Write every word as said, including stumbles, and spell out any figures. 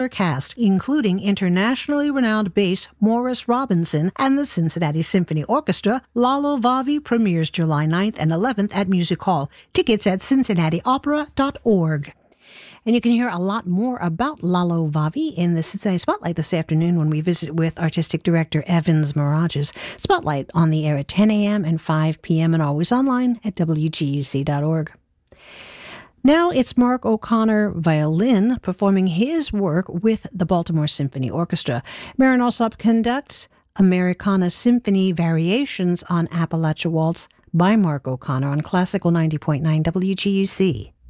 cast, including internationally renowned bass Morris Robinson and the Cincinnati Symphony Orchestra. Lalo Vavi premieres July ninth and eleventh at Music Hall. Tickets at cincinnati opera dot org. And you can hear a lot more about Lalo Vavi in the Cincinnati Spotlight this afternoon when we visit with Artistic Director Evans Mirages. Spotlight on the air at ten a.m. and five p.m. and always online at w g u c dot org. Now it's Mark O'Connor violin performing his work with the Baltimore Symphony Orchestra. Marin Alsop conducts Americana Symphony Variations on Appalachia Waltz by Mark O'Connor on Classical ninety point nine W G U C.